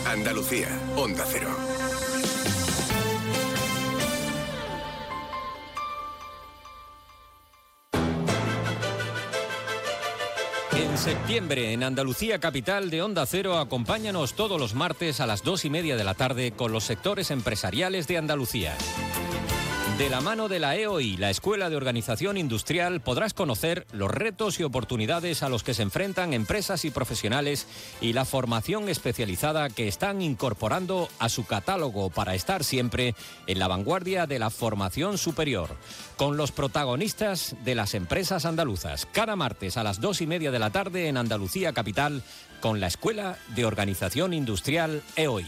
Andalucía, Onda Cero. En septiembre, en Andalucía Capital de Onda Cero, acompáñanos todos los martes a las 2:30 de la tarde con los sectores empresariales de Andalucía. De la mano de la EOI, la Escuela de Organización Industrial, podrás conocer los retos y oportunidades a los que se enfrentan empresas y profesionales y la formación especializada que están incorporando a su catálogo para estar siempre en la vanguardia de la formación superior, con los protagonistas de las empresas andaluzas. Cada martes a las 2:30 de la tarde en Andalucía Capital con la Escuela de Organización Industrial EOI.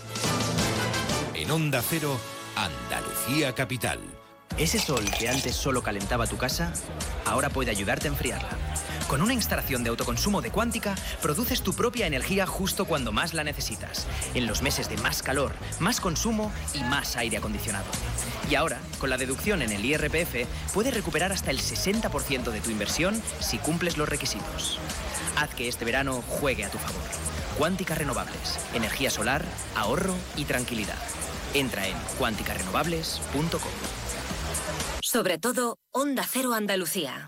En Onda Cero, Andalucía Capital. Ese sol que antes solo calentaba tu casa, ahora puede ayudarte a enfriarla. Con una instalación de autoconsumo de Quántica, produces tu propia energía justo cuando más la necesitas, en los meses de más calor, más consumo y más aire acondicionado. Y ahora, con la deducción en el IRPF, puedes recuperar hasta el 60% de tu inversión si cumples los requisitos. Haz que este verano juegue a tu favor. Quántica Renovables, energía solar, ahorro y tranquilidad. Entra en quanticarenovables.com. Sobre todo, Onda Cero Andalucía.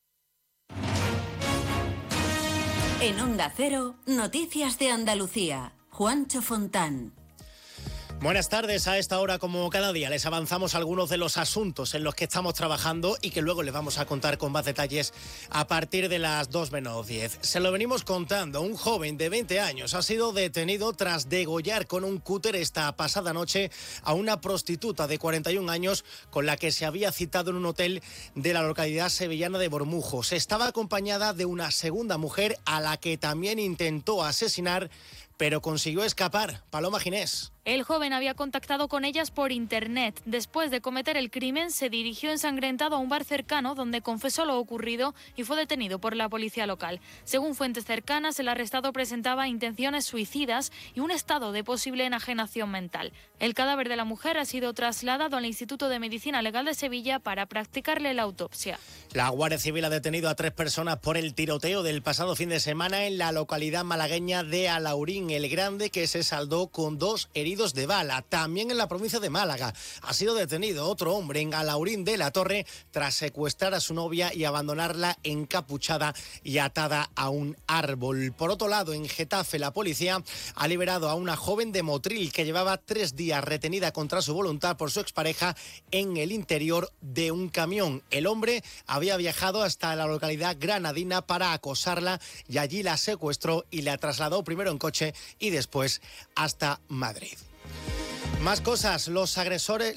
En Onda Cero, Noticias de Andalucía. Juancho Fontán. Buenas tardes. A esta hora, como cada día, les avanzamos algunos de los asuntos en los que estamos trabajando y que luego les vamos a contar con más detalles a partir de las 2:10. Se lo venimos contando. Un joven de 20 años ha sido detenido tras degollar con un cúter esta pasada noche a una prostituta de 41 años con la que se había citado en un hotel de la localidad sevillana de Bormujos. Estaba acompañada de una segunda mujer a la que también intentó asesinar, pero consiguió escapar. Paloma Ginés. El joven había contactado con ellas por internet. Después de cometer el crimen, se dirigió ensangrentado a un bar cercano donde confesó lo ocurrido y fue detenido por la policía local. Según fuentes cercanas, el arrestado presentaba intenciones suicidas y un estado de posible enajenación mental. El cadáver de la mujer ha sido trasladado al Instituto de Medicina Legal de Sevilla para practicarle la autopsia. La Guardia Civil ha detenido a 3 personas por el tiroteo del pasado fin de semana en la localidad malagueña de Alaurín el Grande, que se saldó con 2 heridos de bala. También en la provincia de Málaga ha sido detenido otro hombre en Alaurín de la Torre tras secuestrar a su novia y abandonarla encapuchada y atada a un árbol. Por otro lado, en Getafe, la policía ha liberado a una joven de Motril que llevaba 3 días retenida contra su voluntad por su expareja en el interior de un camión. El hombre había viajado hasta la localidad granadina para acosarla y allí la secuestró y la trasladó primero en coche y después hasta Madrid. Más cosas. Los agresores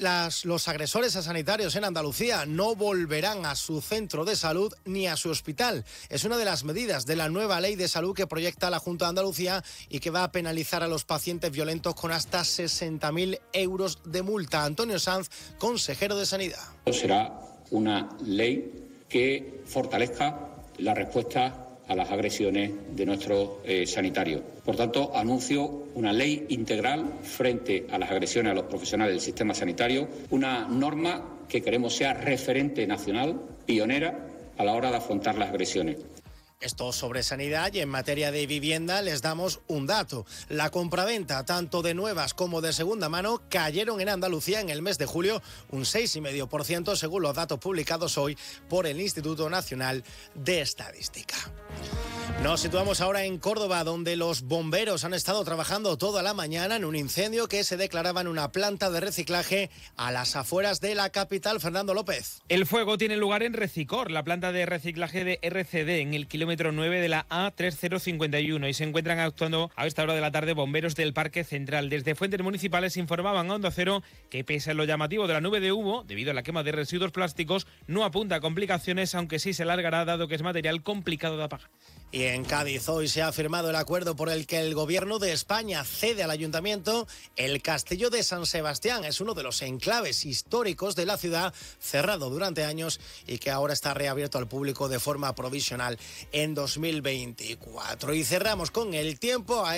a sanitarios en Andalucía no volverán a su centro de salud ni a su hospital. Es una de las medidas de la nueva ley de salud que proyecta la Junta de Andalucía y que va a penalizar a los pacientes violentos con hasta 60.000 euros de multa. Antonio Sanz, consejero de Sanidad. Será una ley que fortalezca la respuesta a las agresiones de nuestros sanitarios. Por tanto, anuncio una ley integral frente a las agresiones a los profesionales del sistema sanitario, una norma que queremos sea referente nacional, pionera a la hora de afrontar las agresiones. Esto sobre sanidad, y en materia de vivienda les damos un dato. La compraventa, tanto de nuevas como de segunda mano, cayeron en Andalucía en el mes de julio un 6,5% según los datos publicados hoy por el Instituto Nacional de Estadística. Nos situamos ahora en Córdoba, donde los bomberos han estado trabajando toda la mañana en un incendio que se declaraba en una planta de reciclaje a las afueras de la capital. Fernando López. El fuego tiene lugar en Recicor, la planta de reciclaje de RCD, en el kilómetro 9 de la A3051, y se encuentran actuando a esta hora de la tarde bomberos del Parque Central. Desde fuentes municipales informaban a Onda Cero que, pese a lo llamativo de la nube de humo, debido a la quema de residuos plásticos, no apunta a complicaciones, aunque sí se alargará dado que es material complicado de apagar. Y en Cádiz hoy se ha firmado el acuerdo por el que el Gobierno de España cede al Ayuntamiento el Castillo de San Sebastián. Es uno de los enclaves históricos de la ciudad, cerrado durante años y que ahora está reabierto al público de forma provisional en 2024. Y cerramos con el tiempo.